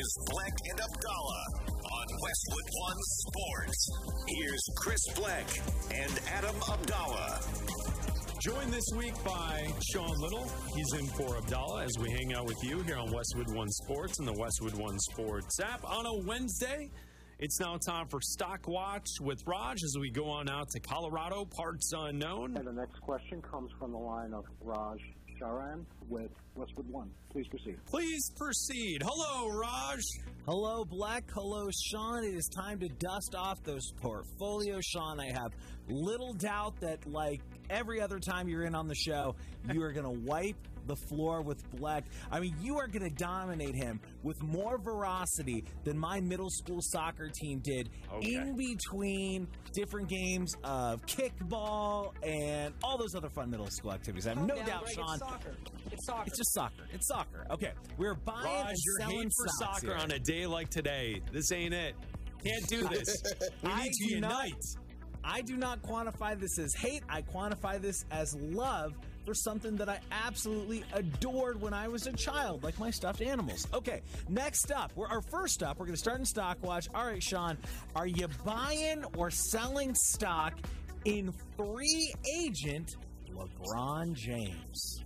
Black and Abdallah on Westwood One Sports. Here's Chris Black and Adam Abdallah. Joined this week by Sean Little. He's in for Abdallah as we hang out with you here on Westwood One Sports and the Westwood One Sports app. On a Wednesday, it's now time for Stock Watch with Raj as we go on out to Colorado, parts unknown. And the next question comes from the line of Raj Sharan with Westwood One. Please proceed. Please proceed. Hello, Raj. Hello, Black. Hello, Sean. It is time to dust off those portfolios. Sean, I have little doubt that, like every other time you're in on the show, you are going to wipe the floor with Black. I mean, you are going to dominate him with more veracity than my middle school soccer team did in between different games of kickball and all those other fun middle school activities. I have no doubt, Sean. It's soccer. It's just soccer. It's soccer. Okay, we're buying Raj, and your selling hate for soccer here on a day like today. This ain't it. Can't do this. We need to unite. I do not quantify this as hate. I quantify this as love for something that I absolutely adored when I was a child, like my stuffed animals. Okay, next up, first up, we're going to start in Stock Watch. All right, Sean, are you buying or selling stock in free agent LeBron James?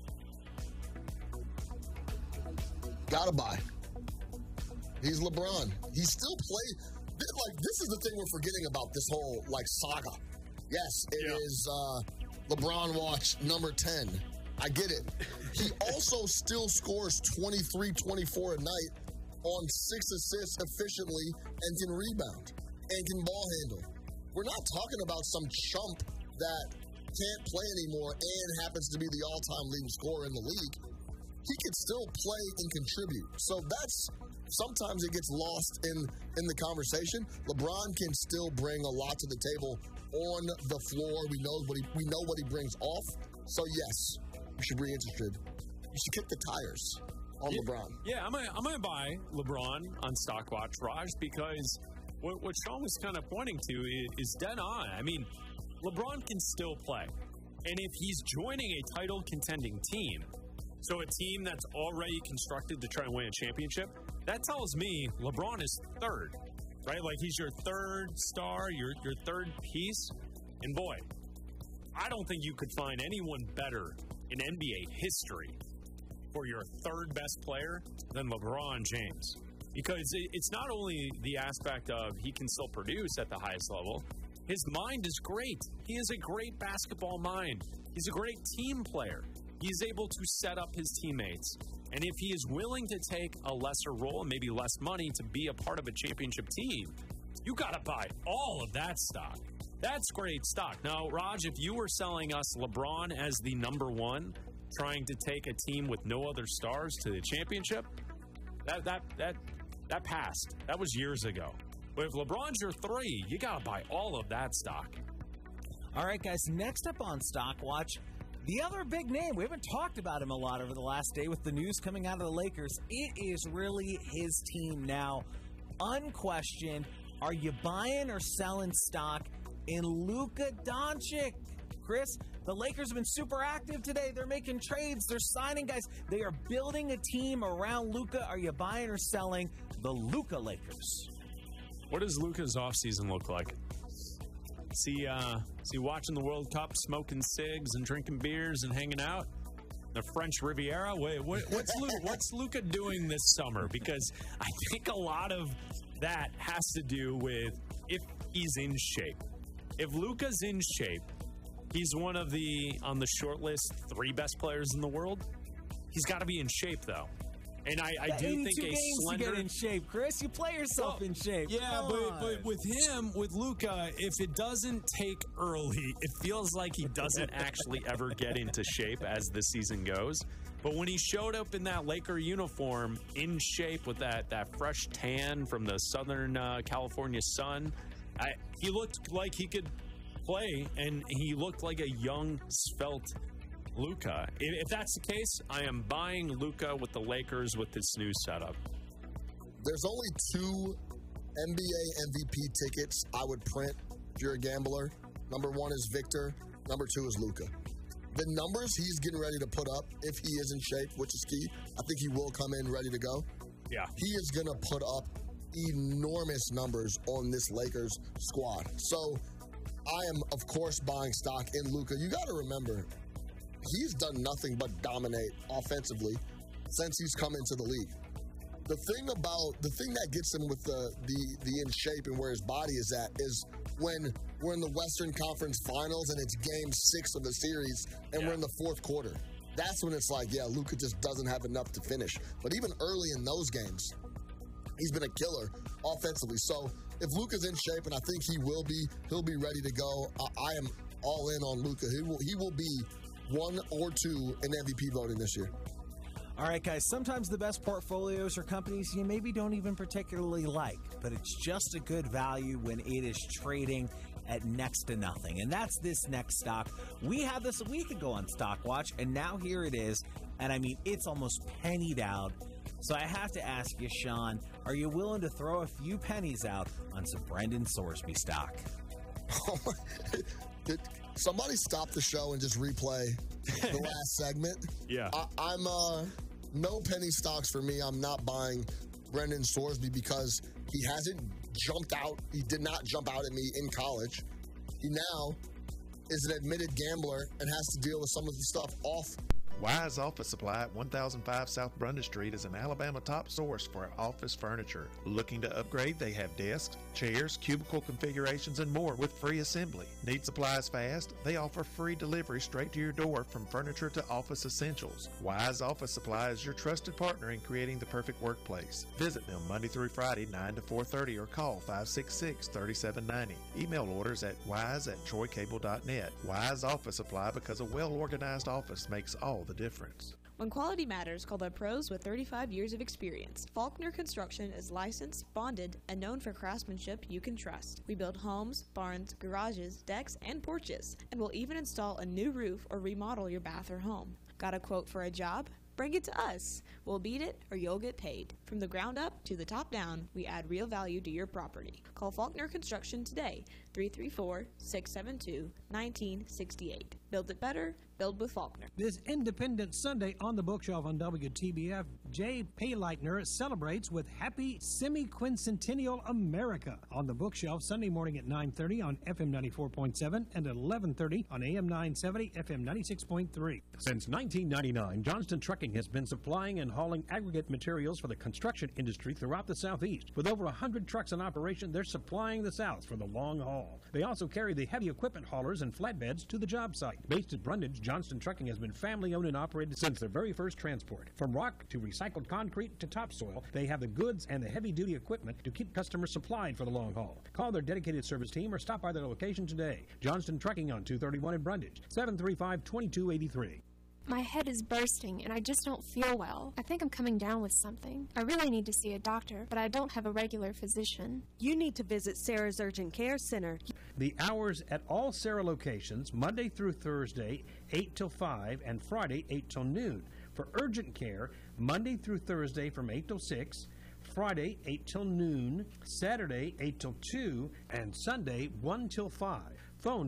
Gotta buy. He's LeBron. He still plays. Like, this is the thing we're forgetting about this whole, saga. Yes, it is LeBron watch number 10. I get it. He also still scores 23, 24 a night on 6 assists efficiently and can rebound and can ball handle. We're not talking about some chump that can't play anymore and happens to be the all-time leading scorer in the league. He can still play and contribute. So sometimes it gets lost in the conversation. LeBron can still bring a lot to the table on the floor. We know what he brings off. So yes, you should be interested. You should kick the tires on LeBron. Yeah, I'm gonna buy LeBron on Stock Watch, Raj, because what Sean was kind of pointing to is dead on. I mean, LeBron can still play, and if he's joining a title contending team, so a team that's already constructed to try and win a championship, that tells me LeBron is third, right? Like, he's your third star, your third piece. And boy, I don't think you could find anyone better in NBA history for your third best player than LeBron James. Because it's not only the aspect of he can still produce at the highest level, his mind is great. He has a great basketball mind. He's a great team player. He's able to set up his teammates. And if he is willing to take a lesser role and maybe less money to be a part of a championship team, you got to buy all of that stock. That's great stock. Now, Raj, if you were selling us LeBron as the number one, trying to take a team with no other stars to the championship, that passed. That was years ago. But if LeBron's your three, you got to buy all of that stock. All right, guys, next up on Stock Watch, the other big name, we haven't talked about him a lot over the last day with the news coming out of the Lakers. It is really his team now. Unquestioned, are you buying or selling stock in Luka Doncic? Chris, the Lakers have been super active today. They're making trades. They're signing guys. They are building a team around Luka. Are you buying or selling the Luka Lakers? What does Luka's offseason look like? Is he watching the World Cup, smoking cigs and drinking beers and hanging out? The French Riviera? Wait, what's Luka doing this summer? Because I think a lot of that has to do with if he's in shape. If Luka's in shape, he's one of on the short list 3 best players in the world. He's got to be in shape, though. And I do think a slender... to get in shape, Chris. You play yourself in shape. Yeah, but with Luka, if it doesn't take early, it feels like he doesn't actually ever get into shape as the season goes. But when he showed up in that Laker uniform, in shape with that fresh tan from the Southern California sun, he looked like he could play, and he looked like a young, svelte Luka. If that's the case, I am buying Luka with the Lakers with this new setup. There's only 2 NBA MVP tickets I would print if you're a gambler. Number 1 is Victor. Number 2 is Luka. The numbers he's getting ready to put up, if he is in shape, which is key, I think he will come in ready to go. Yeah. he is going to put up enormous numbers on this Lakers squad. So I am, of course, buying stock in Luka. You got to remember, he's done nothing but dominate offensively since he's come into the league. The thing that gets him with the in shape and where his body is at is when we're in the Western Conference Finals and it's game 6 of the series and we're in the fourth quarter. That's when it's like, yeah, Luka just doesn't have enough to finish. But even early in those games, he's been a killer offensively. So if Luka's in shape, and I think he'll be ready to go. I am all in on Luka. He will be 1 or 2 in MVP voting this year. All right, guys, sometimes the best portfolios are companies you maybe don't even particularly like, but it's just a good value when it is trading at next to nothing. And that's this next stock. We had this a week ago on Stockwatch, and now here it is. And I mean, it's almost pennied out. So I have to ask you, Sean, are you willing to throw a few pennies out on some Brendan Sorsby stock? Oh my, did somebody stop the show and just replay the last segment? Yeah. I'm no penny stocks for me. I'm not buying Brendan Sorsby because he hasn't jumped out. He did not jump out at me in college. He now is an admitted gambler and has to deal with some of the stuff off. Wise Office Supply at 1005 South Brundage Street is an Alabama top source for office furniture. Looking to upgrade? They have desks, chairs, cubicle configurations, and more with free assembly. Need supplies fast? They offer free delivery straight to your door from furniture to office essentials. Wise Office Supply is your trusted partner in creating the perfect workplace. Visit them Monday through Friday, 9 to 4:30, or call 566-3790. Email orders at wise@troycable.net. Wise Office Supply, because a well-organized office makes all the difference. When quality matters, call the pros with 35 years of experience. Faulkner Construction is licensed, bonded, and known for craftsmanship you can trust. We build homes, barns, garages, decks, and porches, and will even install a new roof or remodel your bath or home. Got a quote for a job? Bring it to us. We'll beat it or you'll get paid. From the ground up to the top down, we add real value to your property. Call Faulkner Construction today, 334-672-1968. Build it better, build with Faulkner. This Independence Sunday on the Bookshelf on WTBF, Jay Payleitner celebrates with Happy Semi-Quincentennial America on the Bookshelf Sunday morning at 9:30 on FM 94.7 and 11:30 on AM 970, FM 96.3. Since 1999, Johnston Trucking has been supplying and hauling aggregate materials for the construction industry throughout the Southeast. With over 100 trucks in operation, they're supplying the South for the long haul. They also carry the heavy equipment haulers and flatbeds to the job site. Based at Brundage, Johnston Trucking has been family-owned and operated since their very first transport. From rock to recycled concrete to topsoil, they have the goods and the heavy-duty equipment to keep customers supplied for the long haul. Call their dedicated service team or stop by their location today. Johnston Trucking on 231 in Brundage, 735-2283. My head is bursting and I just don't feel well. I think I'm coming down with something. I really need to see a doctor, but I don't have a regular physician. You need to visit Sarah's Urgent Care Center. The hours at all Sarah locations, Monday through Thursday, 8 till 5, and Friday, 8 till noon. For urgent care, Monday through Thursday from 8 till 6, Friday, 8 till noon, Saturday, 8 till 2, and Sunday, 1 till 5. Phone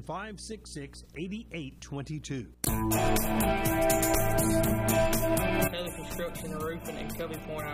566-8822. Taylor Construction and Roofing in Covey Point,